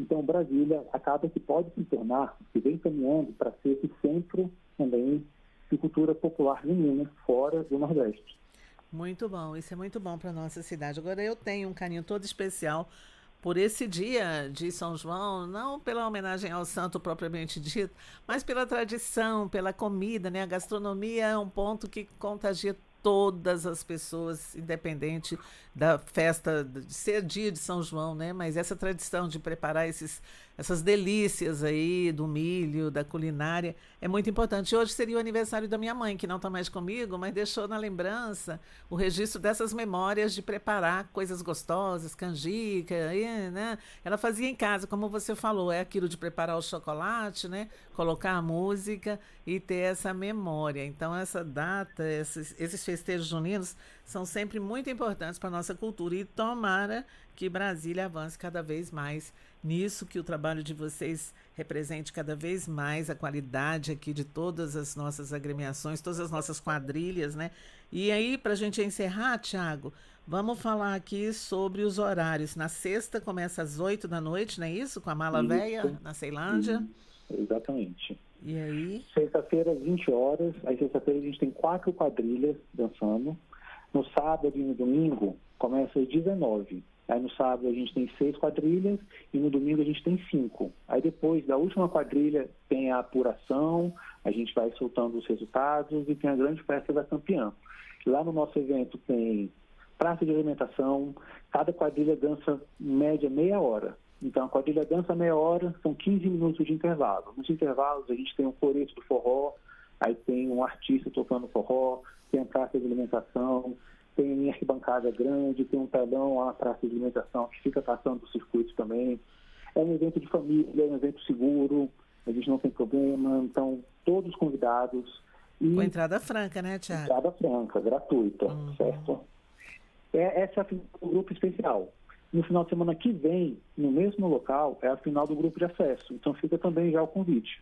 Então, Brasília acaba que pode se tornar, que vem caminhando para ser esse centro também de cultura popular junina fora do Nordeste. Muito bom, isso é muito bom para nossa cidade. Agora eu tenho um carinho todo especial por esse dia de São João, não pela homenagem ao santo propriamente dito, mas pela tradição, pela comida, né? A gastronomia é um ponto que contagia todas as pessoas, independente da festa, de ser dia de São João, né? Mas essa tradição de preparar essas delícias aí do milho, da culinária, é muito importante. Hoje seria o aniversário da minha mãe, que não está mais comigo, mas deixou na lembrança o registro dessas memórias de preparar coisas gostosas, canjica, né? Ela fazia em casa, como você falou, é aquilo de preparar o chocolate, né? Colocar a música e ter essa memória. Então, essa data, esses festejos juninos são sempre muito importantes para a nossa cultura e tomara que Brasília avance cada vez mais nisso, que o trabalho de vocês represente cada vez mais a qualidade aqui de todas as nossas agremiações, todas as nossas quadrilhas, né? E aí, para a gente encerrar, Thiago, vamos falar aqui sobre os horários. Na sexta começa às 8 da noite, não é isso? Com a Mala Véia, na Ceilândia. Exatamente. E aí? Sexta-feira, às 20 horas. Aí, sexta-feira, a gente tem 4 quadrilhas dançando. No sábado e no domingo, começa às 19. Aí, no sábado, a gente tem 6 quadrilhas e no domingo a gente tem 5. Aí, depois da última quadrilha, tem a apuração, a gente vai soltando os resultados e tem a grande festa da campeã. Lá no nosso evento tem praça de alimentação, cada quadrilha dança, em média, meia hora. Então, a quadrilha dança meia hora, são 15 minutos de intervalo. Nos intervalos, a gente tem um coreto do forró, aí tem um artista tocando forró, tem a praça de alimentação, tem arquibancada grande, tem um telão lá na praça de alimentação que fica passando o circuito também. É um evento de família, é um evento seguro, a gente não tem problema, então todos convidados. E com entrada franca, né, Thiago? Entrada franca, gratuita, certo? Essa é a final do grupo especial. No final de semana que vem, no mesmo local, é a final do grupo de acesso. Então fica também já o convite.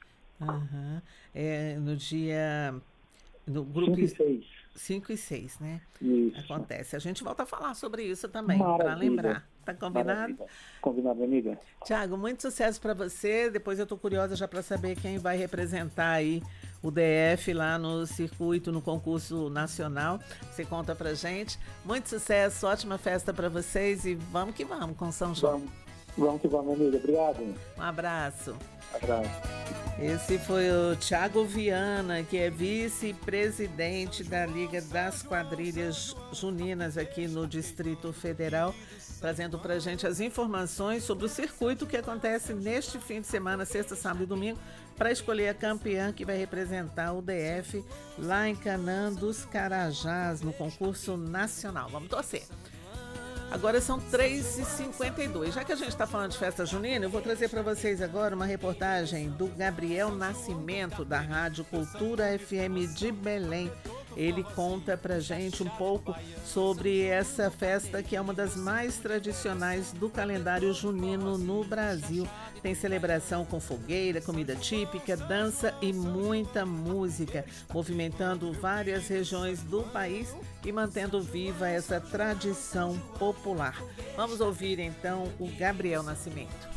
É no dia... No grupo 5 e 6. 5 e 6, né? Isso. Acontece. A gente volta a falar sobre isso também, Maravilha. para lembrar. Tá combinado? Maravilha. Combinado, amiga. Tiago, muito sucesso para você. Depois eu tô curiosa já para saber quem vai representar aí o DF lá no circuito, no concurso nacional. Você conta pra gente. Muito sucesso, ótima festa para vocês e vamos que vamos com São João. Vamos que vamos, amiga. Obrigado. Um abraço. Abraço. Esse foi o Thiago Viana, que é vice-presidente da Liga das Quadrilhas Juninas aqui no Distrito Federal, trazendo para a gente as informações sobre o circuito que acontece neste fim de semana, sexta, sábado e domingo, para escolher a campeã que vai representar o DF lá em Canaã dos Carajás, no concurso nacional. Vamos torcer! Agora são 3h52. Já que a gente está falando de festa junina, eu vou trazer para vocês agora uma reportagem do Gabriel Nascimento, da Rádio Cultura FM de Belém. Ele conta pra gente um pouco sobre essa festa que é uma das mais tradicionais do calendário junino no Brasil. Tem celebração com fogueira, comida típica, dança e muita música, movimentando várias regiões do país e mantendo viva essa tradição popular. Vamos ouvir então o Gabriel Nascimento.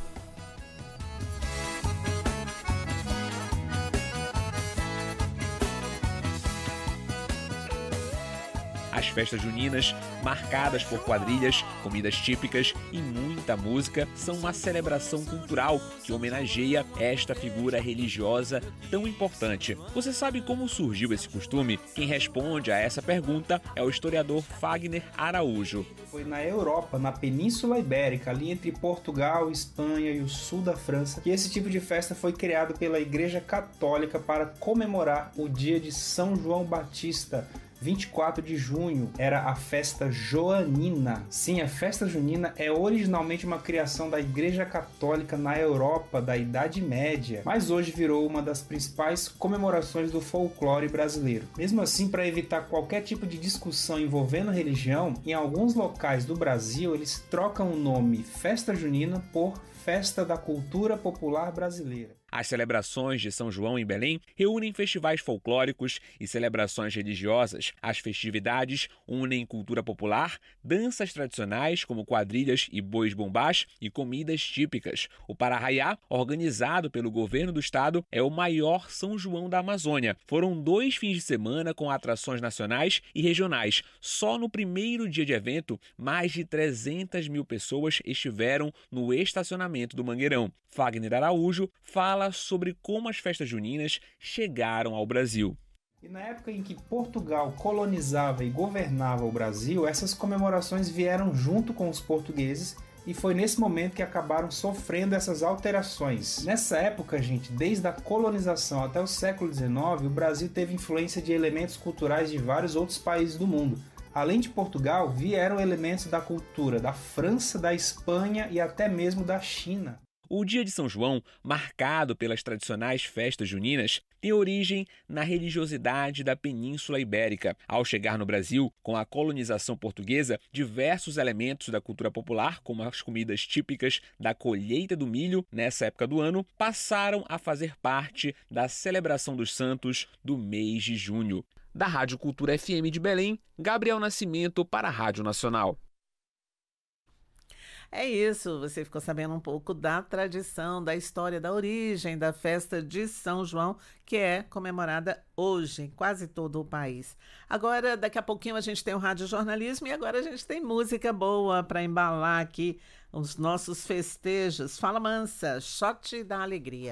As festas juninas, marcadas por quadrilhas, comidas típicas e muita música, são uma celebração cultural que homenageia esta figura religiosa tão importante. Você sabe como surgiu esse costume? Quem responde a essa pergunta é o historiador Fagner Araújo. Foi na Europa, na Península Ibérica, ali entre Portugal, Espanha e o sul da França, que esse tipo de festa foi criado pela Igreja Católica para comemorar o dia de São João Batista. 24 de junho era a festa joanina. Sim, a festa junina é originalmente uma criação da Igreja Católica na Europa da Idade Média, mas hoje virou uma das principais comemorações do folclore brasileiro. Mesmo assim, para evitar qualquer tipo de discussão envolvendo religião, em alguns locais do Brasil eles trocam o nome Festa Junina por Festa da Cultura Popular Brasileira. As celebrações de São João em Belém reúnem festivais folclóricos e celebrações religiosas. As festividades unem cultura popular, danças tradicionais como quadrilhas e bois-bumbás e comidas típicas. O Para-Arraiá, organizado pelo governo do estado, é o maior São João da Amazônia. Foram 2 fins de semana com atrações nacionais e regionais. Só no primeiro dia de evento, mais de 300 mil pessoas estiveram no estacionamento do Mangueirão. Fagner Araújo fala sobre como as festas juninas chegaram ao Brasil. E na época em que Portugal colonizava e governava o Brasil, essas comemorações vieram junto com os portugueses e foi nesse momento que acabaram sofrendo essas alterações. Nessa época, gente, desde a colonização até o século XIX, o Brasil teve influência de elementos culturais de vários outros países do mundo. Além de Portugal, vieram elementos da cultura da França, da Espanha e até mesmo da China. O Dia de São João, marcado pelas tradicionais festas juninas, tem origem na religiosidade da Península Ibérica. Ao chegar no Brasil, com a colonização portuguesa, diversos elementos da cultura popular, como as comidas típicas da colheita do milho nessa época do ano, passaram a fazer parte da celebração dos santos do mês de junho. Da Rádio Cultura FM de Belém, Gabriel Nascimento para a Rádio Nacional. É isso, você ficou sabendo um pouco da tradição, da história, da origem da festa de São João, que é comemorada hoje em quase todo o país. Agora, daqui a pouquinho a gente tem o Rádio Jornalismo e agora a gente tem música boa para embalar aqui os nossos festejos. Fala Mansa, shot da alegria.